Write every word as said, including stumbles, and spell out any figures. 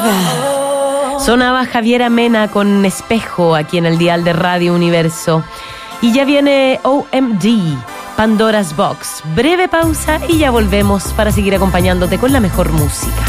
Sonaba Javiera Mena con Espejo aquí en el dial de Radio Universo. Y ya viene O M D, Pandora's Box. Breve pausa y ya volvemos para seguir acompañándote con la mejor música.